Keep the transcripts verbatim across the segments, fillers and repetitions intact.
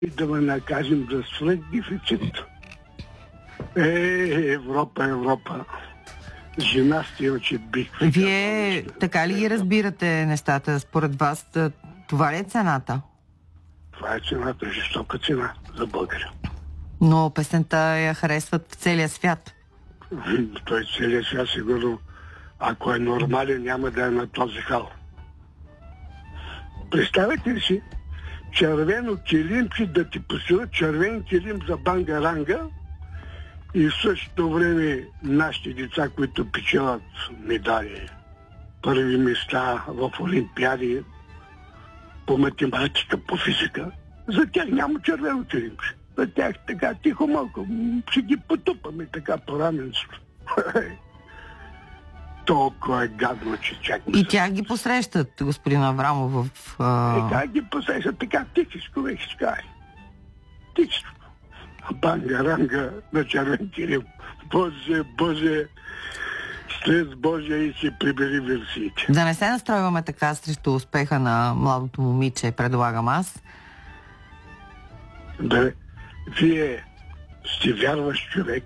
и да ме накажем за свръхдефицит. Е, Европа, Европа. Жена сте очи бикви. Вие така ли ги разбирате нещата? Според вас това ли е цената? Това е цената, жестока цена за България. Но песента я харесват в целия свят. Той целия свят сигурно, ако е нормален, няма да е на този хал. Представете ли си, червено килимче да ти посилят червен килим за банга-ранга и в същото време нашите деца, които печелят медали, първи места в олимпиади, по математика, по физика, за тях няма червено килимче. За тях така тихо малко, ще ги потупаме така по раменството. Толкова е гадно, че чак... И тях ги посрещат, господин Аврамов, в... А... Е, как ги посрещат така тихичко, вехичко, ай. Тихичко. Банга-ранга на червен килим. Боже, Боже, след Божия и си прибери версиите. Да не се настройваме така срещу успеха на младото момиче, предлагам аз. Да, вие сте вярващ човек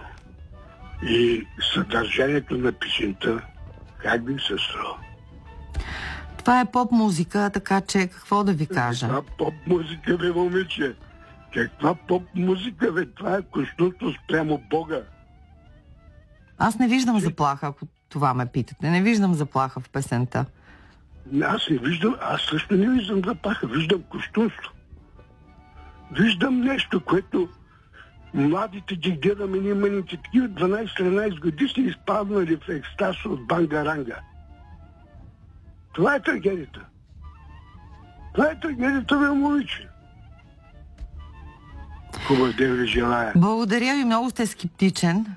и съдържанието на песента как би се струва? Това е поп-музика, така че какво да ви кажа? Каква поп-музика, бе, момиче? Каква поп-музика, бе? Това е кощунство спрямо Бога. Аз не виждам заплаха, ако това ме питате. Не виждам заплаха в песента. Аз не виждам, аз също не виждам заплаха. Виждам кощунство. Виждам нещо, което младите ги гледаме, ние мъните такива дванайсет-тринайсет годишни изпаднали в екстаз от банга-ранга. Това е трагедията. Това е трагедията, бе, момиче. Хубав ден ви желая. Благодаря ви, много сте скептичен.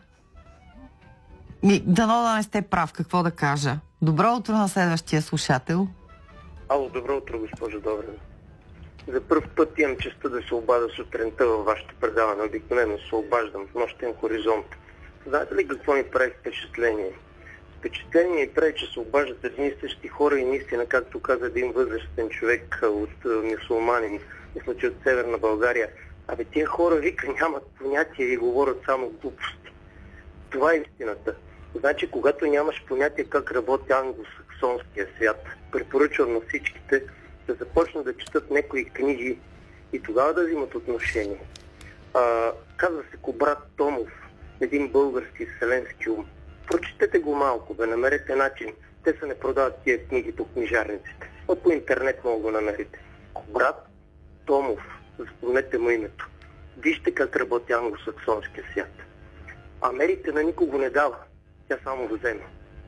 Ми, дано да не сте прав, какво да кажа. Добро утро на следващия слушател. Ало, добро утро, госпожо Добрева. За първ път имам честа да се обада сутринта във вашето предаване. Обикновено се обаждам в нощен хоризонт. Знаете ли какво ми прави впечатление? Впечатление ми прави, че се обаждат едни и същи хора и наистина, както каза един възрастен човек от мюсюлманин, мисля, че от Северна България. Абе, тия хора, вика, нямат понятие и говорят само глупости. Това е истината. Значи, когато нямаш понятие как работи англосаксонския свят, препоръчвам на всичките да започнат да четат някои книги и тогава да взимат отношение. А, казва се Кобрат Томов, един български вселенски ум. Прочетете го малко, да намерете начин. Те се не продават тия книги по книжарниците. А по интернет мога го намерите. Кобрат Томов, запомнете му името. Вижте как работи англосаксонския свят. Америка на никого не дава, тя само взема.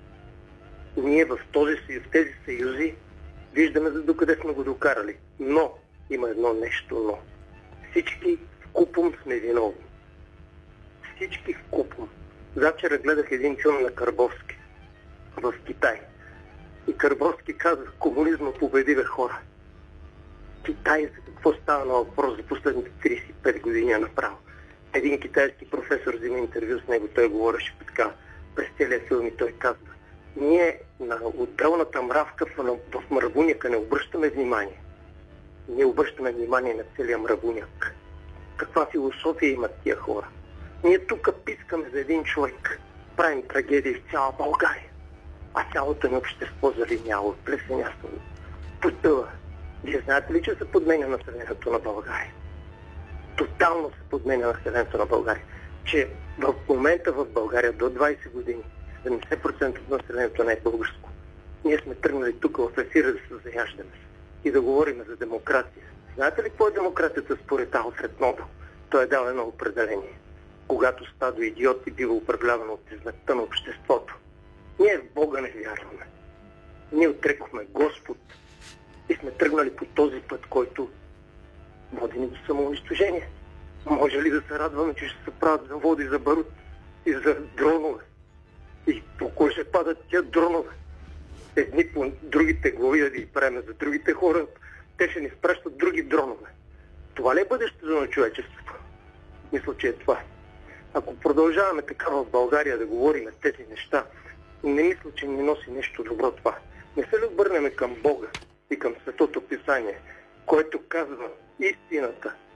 Ние в, този, в тези съюзи виждаме за докъде сме го докарали. Но, има едно нещо но. Всички вкупом сме виновни. Всички вкупом. Завчера гледах един филм на Карбовски в Китай. И Карбовски казва, комунизма победи, бе, хора. Китай, за какво става на въпрос за последните трийсет и пет години направо. Един китайски професор взима интервю с него, той говореше така през целия филм и той казва: ние на отделната мравка в, в мравуняка не обръщаме внимание. Ние обръщаме внимание на целия мравуняк. Каква философия имат тия хора? Ние тук пискаме за един човек, правим трагедии в цяла България, а цялото ни общество залиняло, плесенясно, потъва. Вие знаете ли, че се подменя населението на България? Тотално се подменя населението на България. Че в момента в България до двайсет години седемдесет процента от населението не е българско. Ние сме тръгнали тук в ефира да се заяждаме и да говорим за демокрация. Знаете ли какво е демокрацията според Алфред Нобел? Той е дал едно определение. Когато стадо идиоти бива управлявано от изнатта на обществото. Ние в Бога не вярваме. Ние отрекохме Господ и сме тръгнали по този път, който води ни до самоунищожение. Може ли да се радваме, че ще се правят заводи за барут и за дронове? И по кой ще падат тия дронове? Едни по другите глави да ги правим за другите хора, те ще ни спращат други дронове. Това ли е бъдещето на човечеството? Мисля, че е това. Ако продължаваме така в България да говорим тези неща, не мисля, че ни носи нещо добро това. Не се ли обърнем към Бога и към Светото Писание, което казва истината,